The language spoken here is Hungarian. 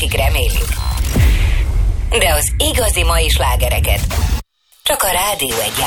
évekig remélik. De az igazi mai slágereket csak a Rádió 1